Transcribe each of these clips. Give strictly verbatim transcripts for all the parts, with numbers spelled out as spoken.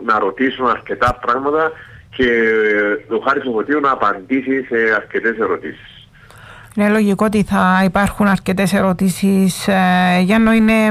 να ρωτήσουν αρκετά πράγματα και το Χαρισοφωτίου να απαντήσει σε αρκετές ερωτήσεις. Είναι λογικό ότι θα υπάρχουν αρκετές ερωτήσεις. Ε, Γιάννο, είναι,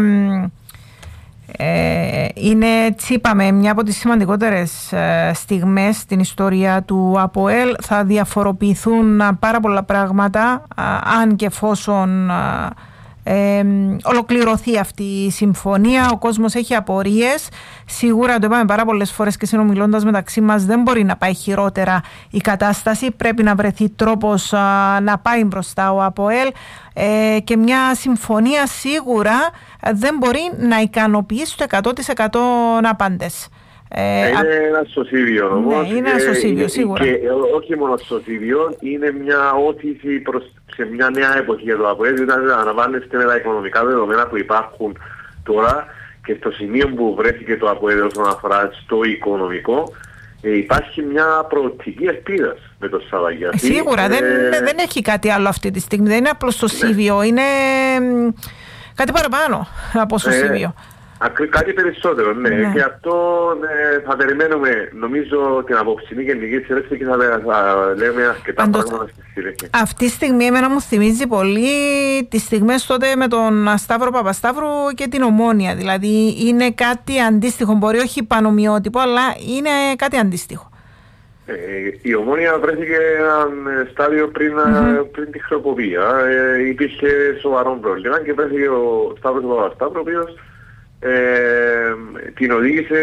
ε, είναι έτσι είπαμε, μια από τις σημαντικότερες ε, στιγμές στην ιστορία του ΑΠΟΕΛ. Θα διαφοροποιηθούν ε, πάρα πολλά πράγματα, ε, αν και εφόσον ε, ε, ολοκληρωθεί αυτή η συμφωνία. Ο κόσμος έχει απορίες. Σίγουρα το είπαμε πάρα πολλές φορές και συνομιλώντας μεταξύ μας, δεν μπορεί να πάει χειρότερα η κατάσταση. Πρέπει να βρεθεί τρόπος α, να πάει μπροστά ο ΑΠΟΕΛ ε, και μια συμφωνία σίγουρα δεν μπορεί να ικανοποιήσει το εκατό τοις εκατό άπαντες. Ε, είναι α... ένα σωσίβιο όμως. Ναι, είναι ένα σωσίβιο, σίγουρα. Και όχι μόνο σωσίβιο, είναι μια όθηση προς, σε μια νέα εποχή για το ΑΠΟΕΛ. Δηλαδή να αναβάλλεστε με τα οικονομικά δεδομένα που υπάρχουν τώρα και στο σημείο που βρέθηκε το ΑΠΟΕΛ όσον αφορά στο οικονομικό, ε, υπάρχει μια προοπτική ελπίδα με το Σαββαγιάτη. Σίγουρα, ε, δεν, δεν έχει κάτι άλλο αυτή τη στιγμή. Δεν είναι απλώς το σωσίβιο, ναι. Είναι κάτι παραπάνω από σωσίβιο. Ε, Κάτι περισσότερο, ναι. ναι. Και αυτό ναι, θα περιμένουμε, νομίζω, την απόψινή γενική συνέλευση και θα, θα λέμε αρκετά Αντώ, πράγματα στη συνέχεια. Αυτή τη στιγμή εμένα μου θυμίζει πολύ τις στιγμές τότε με τον Σταύρο Παπασταύρου και την Ομόνοια. Δηλαδή είναι κάτι αντίστοιχο, μπορεί όχι πανομοιότυπο, αλλά είναι κάτι αντίστοιχο. Ε, η Ομόνοια βρέθηκε ένα στάδιο πριν, mm-hmm. πριν τη χρεοκοπία. Ε, υπήρχε σοβαρό πρόβλημα και βρέθηκε ο Σταύρος Παπασταύρου, ο οποίος Ε, την οδήγησε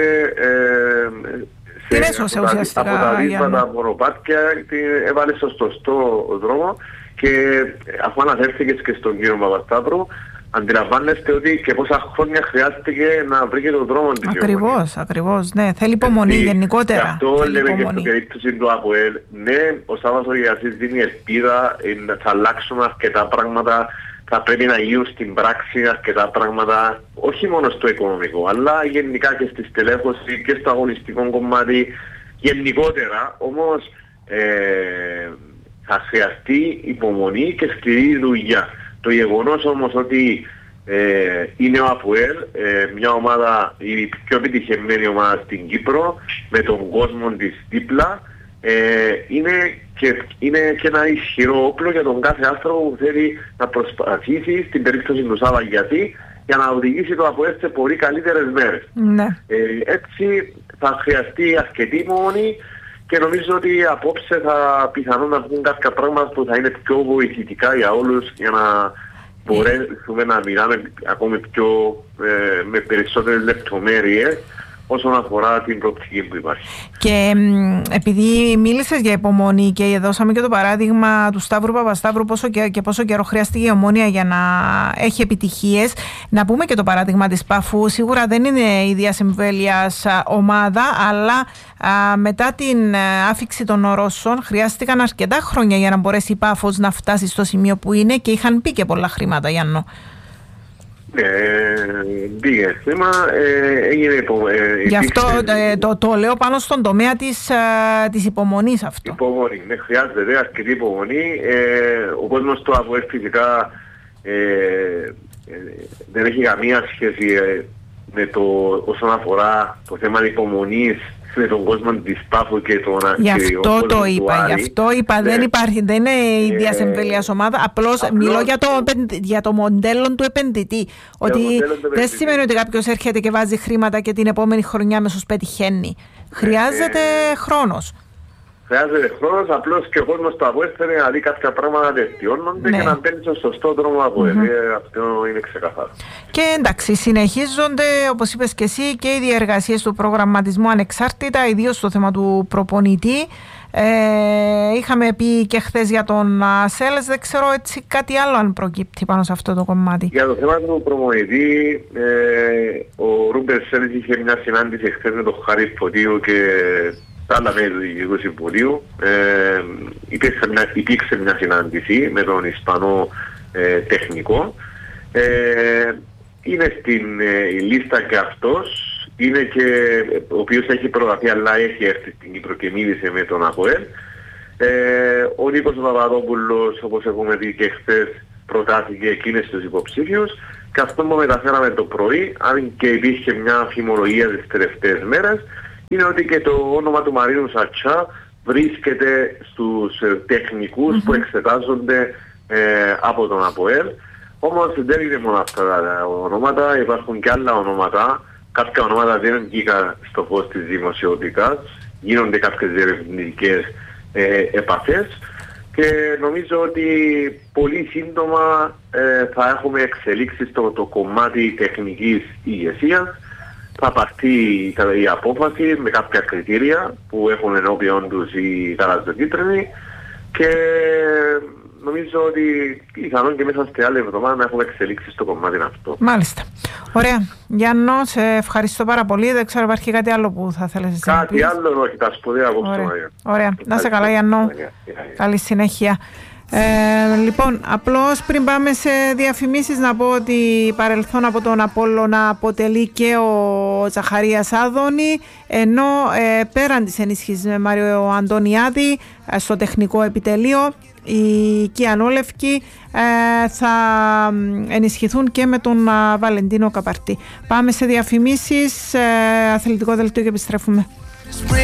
ε, σε, από, τα, από τα βίσματα μονοπάτια, την έβαλε στο σωστό δρόμο και αφού αναφέρθηκες και στον κύριο Παπασταύρου, αντιλαμβάνεστε ότι και πόσα χρόνια χρειάστηκε να βρει και τον δρόμο της. Ακριβώς, ακριβώς, ναι, θέλει υπομονή ε, γενικότερα. Αυτό θέλει λέμε υπομονή. Και στο περίπτωση του ΑΠΟΕΛ, ναι, ο Σάββας ο Γιασής δίνει ελπίδα, ε, θα αλλάξουν αρκετά πράγματα. Θα πρέπει να γίνουν στην πράξη αρκετά πράγματα, όχι μόνο στο οικονομικό, αλλά γενικά και στη στελέχωση και στο αγωνιστικό κομμάτι, γενικότερα. Όμως ε, θα χρειαστεί υπομονή και σκληρή δουλειά. Το γεγονός όμως ότι ε, είναι ο ΑΠΟΕΛ, ε, μια ομάδα, η πιο επιτυχημένη ομάδα στην Κύπρο, με τον κόσμο της δίπλα, ε, είναι και είναι και ένα ισχυρό όπλο για τον κάθε άνθρωπο που θέλει να προσπαθήσει στην περίπτωση του Σαββαγιάτη για να οδηγήσει το ΑΠΟΕΛ σε πολύ καλύτερες μέρες. Ναι. Ε, έτσι θα χρειαστεί αρκετή υπομονή και νομίζω ότι απόψε θα πιθανόν να βγουν κάποια πράγματα που θα είναι πιο βοηθητικά για όλους για να μπορέσουμε να μιλάμε ακόμη πιο ε, με περισσότερες λεπτομέρειες όσον αφορά την προοπτική που υπάρχει. Και επειδή μίλησες για υπομονή και δώσαμε και το παράδειγμα του Σταύρου Παπασταύρου πόσο και, και πόσο καιρό χρειάστηκε η Ομόνοια για να έχει επιτυχίες, να πούμε και το παράδειγμα της Πάφου. Σίγουρα δεν είναι ίδιας εμβέλειας ομάδα, αλλά α, μετά την άφιξη των Ρώσων χρειάστηκαν αρκετά χρόνια για να μπορέσει η Πάφος να φτάσει στο σημείο που είναι και είχαν πει και πολλά χρήματα, Γιάννο. Ναι, πήγε θέμα, ε, έγινε υπομονή. Ε, Γι' αυτό ε, το, το λέω πάνω στον τομέα της, ε, της υπομονής αυτό. Υπομονή, ναι, χρειάζεται αρκετή υπομονή. Ε, ο κόσμος του ΑΠΟΕΛ φυσικά ε, ε, δεν έχει καμία σχέση ε, με το όσον αφορά το θέμα υπομονής με τον κόσμο της Πάφου και τον Γι' αυτό το είπα, γι' αυτό είπα, ναι. δεν υπάρχει, δεν είναι η ίδια εμβέλειας ομάδα, απλώς, απλώς μιλώ για το, για το μοντέλο του επενδυτή, ότι δεν σημαίνει ότι κάποιος έρχεται και βάζει χρήματα και την επόμενη χρονιά μέσως πετυχαίνει. Χρειάζεται ε, χρόνος. Χρειάζεται χρόνος, απλώς και ο κόσμος του ΑΠΟΕΛ θέλει να δει κάποια πράγματα να βελτιώνονται ναι. και να μπαίνει στο σωστό δρόμο ΑΠΟΕΛ. Mm-hmm. Αυτό είναι ξεκαθαρό. Και εντάξει, συνεχίζονται, όπως είπες και εσύ, και οι διεργασίες του προγραμματισμού ανεξάρτητα, ιδίως στο θέμα του προπονητή. Ε, είχαμε πει και χθες για τον Σέλες, δεν ξέρω έτσι κάτι άλλο αν προκύπτει πάνω σε αυτό το κομμάτι. Για το θέμα του προπονητή, ε, ο Ρούμπερ Σέλες είχε μια συνάντηση χθες με τον Χαρισοφωτίου και τα άλλα μέλη του Διοικητικού Συμβουλίου. Ε, υπήρξε, μια, υπήρξε μια συνάντηση με τον Ισπανό ε, τεχνικό. Ε, είναι στην ε, λίστα και αυτός. Είναι και ο οποίος έχει προγραφεί αλλά έχει έρθει στην Κύπρο και μίλησε με τον ΑΠΟΕΛ. Ε, ο Νίκος Παπαδόπουλος, όπως έχουμε δει και χθες, προτάθηκε εκείνες τους υποψήφιους και αυτό που μεταφέραμε το πρωί, αν και υπήρχε μια φημολογία τις τελευταίες μέρες, είναι ότι και το όνομα του Μαρίνου Σατσά βρίσκεται στους τεχνικούς mm-hmm. που εξετάζονται ε, από τον ΑΠΟΕΛ. Όμως δεν είναι μόνο αυτά τα ονόματα, υπάρχουν και άλλα ονόματα. Κάποια ονόματα δεν βγήκαν στο φως της δημοσιότητας, γίνονται κάποιες διερευνητικές ε, επαφές και νομίζω ότι πολύ σύντομα ε, θα έχουμε εξελίξει στο το κομμάτι τεχνικής ηγεσίας. Θα πάρθει η απόφαση με κάποια κριτήρια που έχουν ενώπιον τους οι γαλαζοκίτρινοι και νομίζω ότι πιθανόν και μέσα στη άλλη εβδομάδα να έχουμε εξελίξει στο κομμάτι αυτό. Μάλιστα. Ωραία. Γιάννο, σε ευχαριστώ πάρα πολύ. Δεν ξέρω, υπάρχει κάτι άλλο που θα θέλεις να Κάτι πεις. άλλο, όχι, τα σπουδαία απόψε. Ωραία. Ωραία. Να είσαι καλά, Γιάννο. Καλή συνέχεια. Ε, λοιπόν, απλώς πριν πάμε σε διαφημίσεις να πω ότι η παρελθόν από τον Απόλλωνα αποτελεί και ο Ζαχαρίας Άδωνη, ενώ ε, πέραν της ενίσχυσης με Μάριο Αντωνιάδη ε, στο τεχνικό επιτελείο, οι Κιανόλευκοι ε, θα ενισχυθούν και με τον ε, Βαλεντίνο Καπαρτή. Πάμε σε διαφημίσεις, ε, αθλητικό δελτίο και επιστρέφουμε.